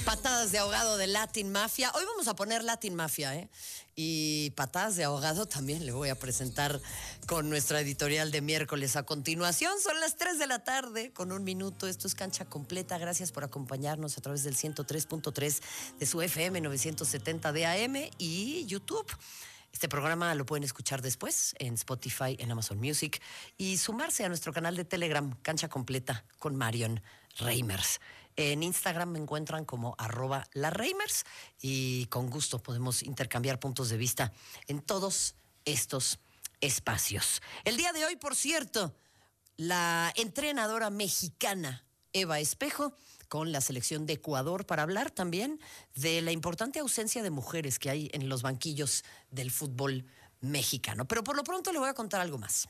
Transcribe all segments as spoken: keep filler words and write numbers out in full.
Patadas de ahogado de Latin Mafia. Hoy vamos a poner Latin Mafia, ¿eh? Y patadas de ahogado también le voy a presentar con nuestra editorial de miércoles. A continuación, son las tres de la tarde con un minuto. Esto es Cancha Completa. Gracias por acompañarnos a través del ciento tres punto tres de su F M novecientos setenta de A M y YouTube. Este programa lo pueden escuchar después en Spotify, en Amazon Music y sumarse a nuestro canal de Telegram, Cancha Completa, con Marion Reimers. En Instagram me encuentran como arroba la Reimers y con gusto podemos intercambiar puntos de vista en todos estos espacios. El día de hoy, por cierto, la entrenadora mexicana Eva Espejo con la selección de Ecuador para hablar también de la importante ausencia de mujeres que hay en los banquillos del fútbol mexicano. Pero por lo pronto le voy a contar algo más.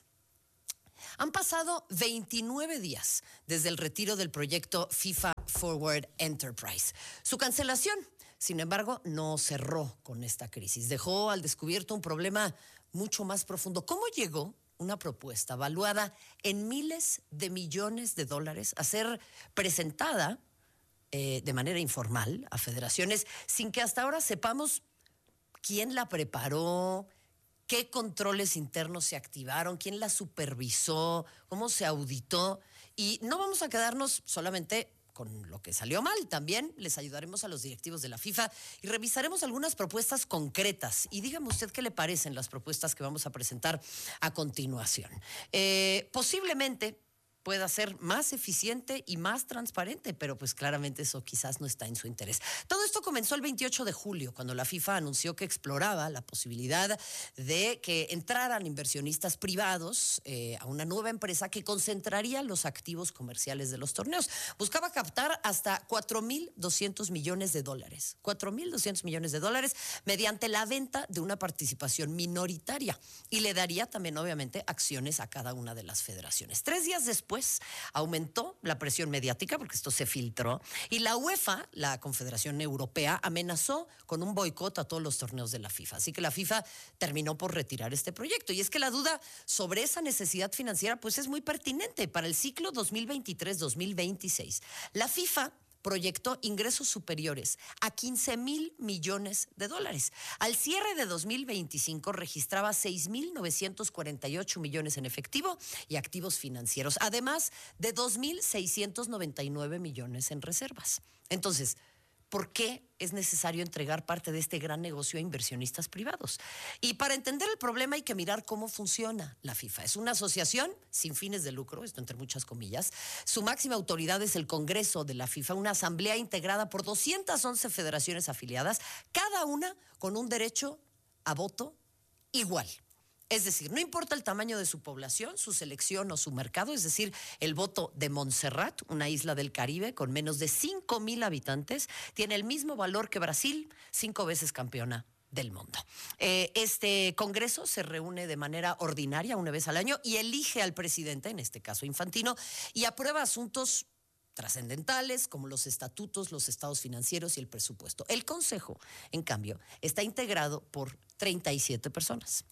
Han pasado veintinueve días desde el retiro del proyecto FIFA Forward Enterprise. Su cancelación, sin embargo, no cerró con esta crisis. Dejó al descubierto un problema mucho más profundo. ¿Cómo llegó una propuesta valuada en miles de millones de dólares a ser presentada eh, de manera informal a federaciones sin que hasta ahora sepamos quién la preparó, qué controles internos se activaron, quién la supervisó, cómo se auditó? Y no vamos a quedarnos solamente con lo que salió mal, también les ayudaremos a los directivos de la FIFA y revisaremos algunas propuestas concretas. Y dígame usted qué le parecen las propuestas que vamos a presentar a continuación. Eh, posiblemente pueda ser más eficiente y más transparente, pero pues claramente eso quizás no está en su interés. Todo esto comenzó el veintiocho de julio, cuando la FIFA anunció que exploraba la posibilidad de que entraran inversionistas privados eh, a una nueva empresa que concentraría los activos comerciales de los torneos. Buscaba captar hasta cuatro mil doscientos millones de dólares. cuatro mil doscientos millones de dólares mediante la venta de una participación minoritaria y le daría también, obviamente, acciones a cada una de las federaciones. Tres días después, Pues aumentó la presión mediática porque esto se filtró y la UEFA, la Confederación Europea, amenazó con un boicot a todos los torneos de la FIFA. Así que la FIFA terminó por retirar este proyecto. Y es que la duda sobre esa necesidad financiera pues es muy pertinente para el ciclo dos mil veintitrés dos mil veintiséis. La FIFA proyectó ingresos superiores a quince mil millones de dólares. Al cierre de dos mil veinticinco registraba seis mil novecientos cuarenta y ocho millones en efectivo y activos financieros, además de dos mil seiscientos noventa y nueve millones en reservas. Entonces, ¿por qué es necesario entregar parte de este gran negocio a inversionistas privados? Y para entender el problema hay que mirar cómo funciona la FIFA. Es una asociación sin fines de lucro, esto entre muchas comillas. Su máxima autoridad es el Congreso de la FIFA, una asamblea integrada por doscientas once federaciones afiliadas, cada una con un derecho a voto igual. Es decir, no importa el tamaño de su población, su selección o su mercado, es decir, el voto de Montserrat, una isla del Caribe con menos de cinco mil habitantes, tiene el mismo valor que Brasil, cinco veces campeona del mundo. Eh, este congreso se reúne de manera ordinaria una vez al año y elige al presidente, en este caso Infantino, y aprueba asuntos trascendentales como los estatutos, los estados financieros y el presupuesto. El consejo, en cambio, está integrado por treinta y siete personas.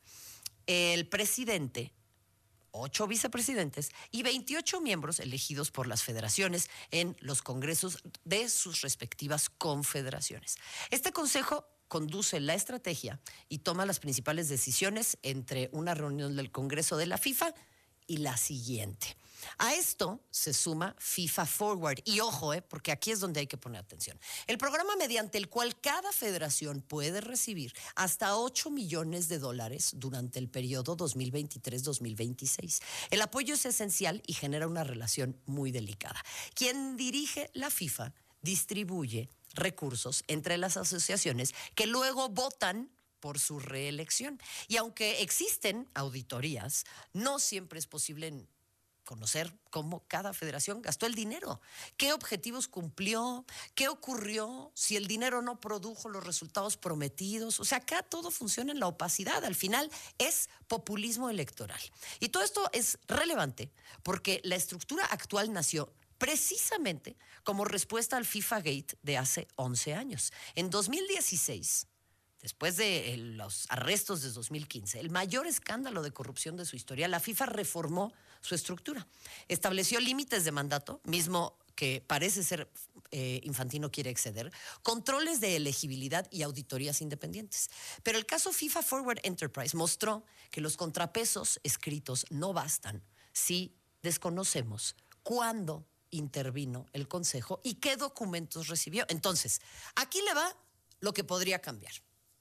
El presidente, ocho vicepresidentes y veintiocho miembros elegidos por las federaciones en los congresos de sus respectivas confederaciones. Este consejo conduce la estrategia y toma las principales decisiones entre una reunión del Congreso de la FIFA y la siguiente. A esto se suma FIFA Forward. Y ojo, eh, porque aquí es donde hay que poner atención. El programa mediante el cual cada federación puede recibir hasta ocho millones de dólares durante el periodo dos mil veintitrés dos mil veintiséis. El apoyo es esencial y genera una relación muy delicada. Quien dirige la FIFA distribuye recursos entre las asociaciones que luego votan por su reelección. Y aunque existen auditorías, no siempre es posible conocer cómo cada federación gastó el dinero, qué objetivos cumplió, qué ocurrió, si el dinero no produjo los resultados prometidos. O sea, acá todo funciona en la opacidad. Al final es populismo electoral. Y todo esto es relevante porque la estructura actual nació precisamente como respuesta al FIFA Gate de hace once años. En dos mil dieciséis, después de los arrestos de dos mil quince, el mayor escándalo de corrupción de su historia, la FIFA reformó su estructura. Estableció límites de mandato, mismo que parece ser eh, Infantino quiere exceder, controles de elegibilidad y auditorías independientes. Pero el caso FIFA Forward Enterprise mostró que los contrapesos escritos no bastan si desconocemos cuándo intervino el Consejo y qué documentos recibió. Entonces, aquí le va lo que podría cambiar.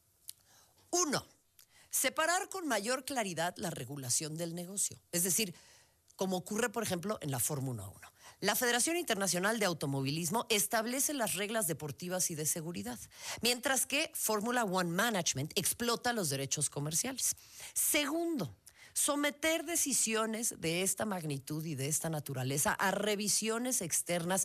Uno, separar con mayor claridad la regulación del negocio. Es decir, como ocurre, por ejemplo, en la Fórmula uno. La Federación Internacional de Automovilismo establece las reglas deportivas y de seguridad, mientras que Fórmula One Management explota los derechos comerciales. Segundo, someter decisiones de esta magnitud y de esta naturaleza a revisiones externas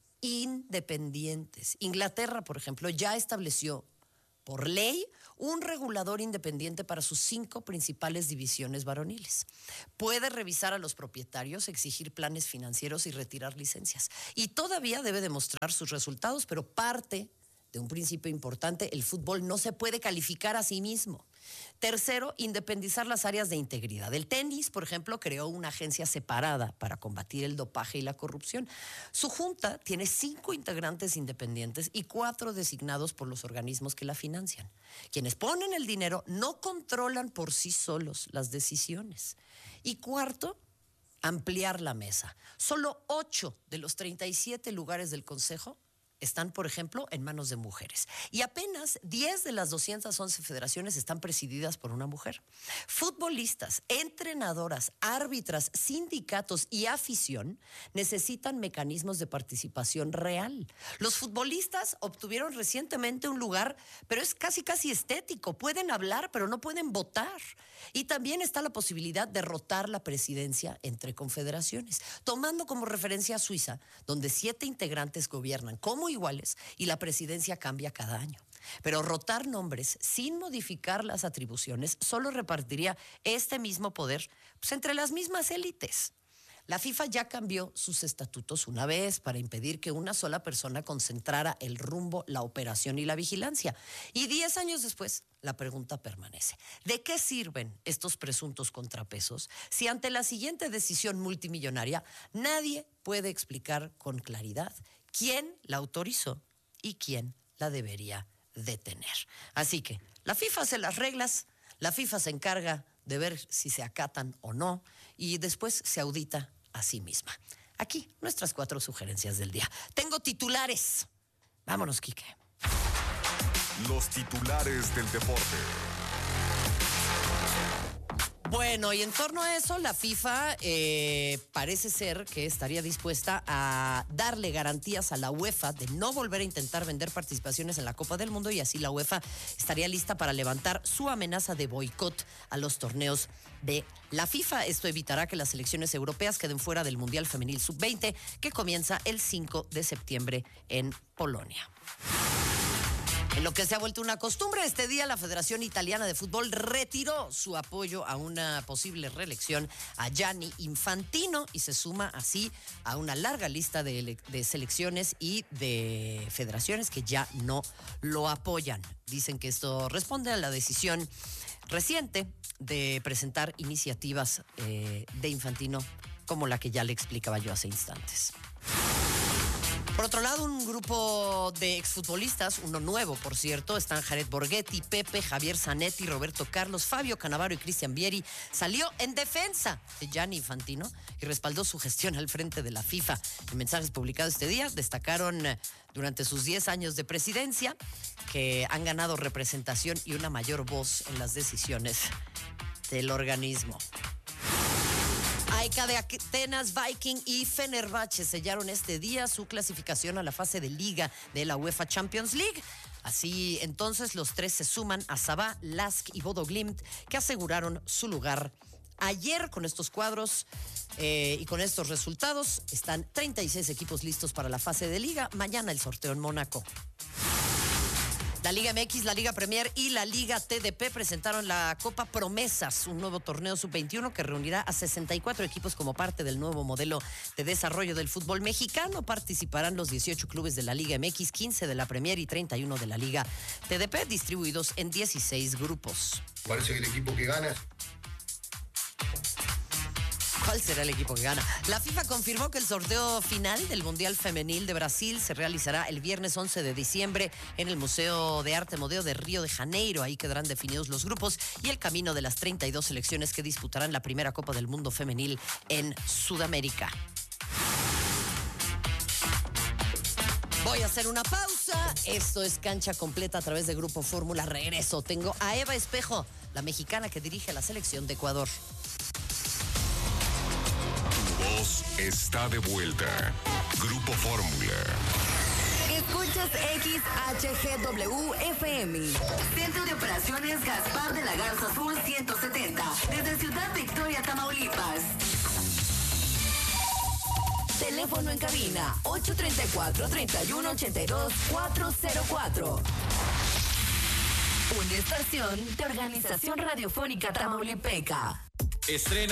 independientes. Inglaterra, por ejemplo, ya estableció por ley un regulador independiente para sus cinco principales divisiones varoniles. Puede revisar a los propietarios, exigir planes financieros y retirar licencias. Y todavía debe demostrar sus resultados, pero parte de un principio importante: el fútbol no se puede calificar a sí mismo. Tercero, independizar las áreas de integridad. El tenis, por ejemplo, creó una agencia separada para combatir el dopaje y la corrupción. Su junta tiene cinco integrantes independientes y cuatro designados por los organismos que la financian. Quienes ponen el dinero no controlan por sí solos las decisiones. Y cuarto, ampliar la mesa. Solo ocho de los treinta y siete lugares del Consejo están, por ejemplo, en manos de mujeres. Y apenas diez de las doscientas once federaciones están presididas por una mujer. Futbolistas, entrenadoras, árbitras, sindicatos y afición necesitan mecanismos de participación real. Los futbolistas obtuvieron recientemente un lugar, pero es casi casi estético. Pueden hablar, pero no pueden votar. Y también está la posibilidad de rotar la presidencia entre confederaciones, tomando como referencia a Suiza, donde siete integrantes gobiernan como iguales y la presidencia cambia cada año. Pero rotar nombres sin modificar las atribuciones solo repartiría este mismo poder pues, entre las mismas élites. La FIFA ya cambió sus estatutos una vez para impedir que una sola persona concentrara el rumbo, la operación y la vigilancia. Y diez años después, la pregunta permanece. ¿De qué sirven estos presuntos contrapesos si ante la siguiente decisión multimillonaria nadie puede explicar con claridad quién la autorizó y quién la debería detener? Así que la FIFA hace las reglas, la FIFA se encarga de ver si se acatan o no y después se audita a sí misma. Aquí nuestras cuatro sugerencias del día. Tengo titulares. Vámonos, Quique. Los titulares del deporte. Bueno, y en torno a eso, la FIFA eh, parece ser que estaría dispuesta a darle garantías a la UEFA de no volver a intentar vender participaciones en la Copa del Mundo y así la UEFA estaría lista para levantar su amenaza de boicot a los torneos de la FIFA. Esto evitará que las selecciones europeas queden fuera del Mundial Femenil sub veinte que comienza el cinco de septiembre en Polonia. En lo que se ha vuelto una costumbre, este día la Federación Italiana de Fútbol retiró su apoyo a una posible reelección a Gianni Infantino y se suma así a una larga lista de, de selecciones y de federaciones que ya no lo apoyan. Dicen que esto responde a la decisión reciente de presentar iniciativas eh, de Infantino como la que ya le explicaba yo hace instantes. Por otro lado, un grupo de exfutbolistas, uno nuevo, por cierto, están Jared Borghetti, Pepe, Javier Zanetti, Roberto Carlos, Fabio Cannavaro y Cristian Vieri, salió en defensa de Gianni Infantino y respaldó su gestión al frente de la FIFA. En mensajes publicados este día destacaron durante sus diez años de presidencia que han ganado representación y una mayor voz en las decisiones del organismo. A E K de Atenas, Viking y Fenerbahce sellaron este día su clasificación a la fase de liga de la UEFA Champions League. Así entonces los tres se suman a Sabah, Lask y Bodo Glimt, que aseguraron su lugar ayer. Con estos cuadros eh, y con estos resultados están treinta y seis equipos listos para la fase de liga. Mañana el sorteo en Mónaco. La Liga M X, la Liga Premier y la Liga T D P presentaron la Copa Promesas, un nuevo torneo sub veintiuno que reunirá a sesenta y cuatro equipos como parte del nuevo modelo de desarrollo del fútbol mexicano. Participarán los dieciocho clubes de la Liga M X, quince de la Premier y treinta y uno de la Liga T D P, distribuidos en dieciséis grupos. Parece que el equipo que gana... ¿Cuál será el equipo que gana? La FIFA confirmó que el sorteo final del Mundial Femenil de Brasil se realizará el viernes once de diciembre en el Museo de Arte Modelo de Río de Janeiro. Ahí quedarán definidos los grupos y el camino de las treinta y dos selecciones que disputarán la primera Copa del Mundo Femenil en Sudamérica. Voy a hacer una pausa. Esto es Cancha Completa a través de Grupo Fórmula. Regreso. Tengo a Eva Espejo, la mexicana que dirige la selección de Ecuador. Tu voz está de vuelta. Grupo Fórmula. Escuchas X H G W F M. Centro de Operaciones Gaspar de la Garza Sur ciento setenta. Desde Ciudad Victoria, Tamaulipas. Teléfono en cabina ocho tres cuatro, tres uno ocho dos, cuatro cero cuatro. Una estación de Organización Radiofónica Tamaulipeca. Estrena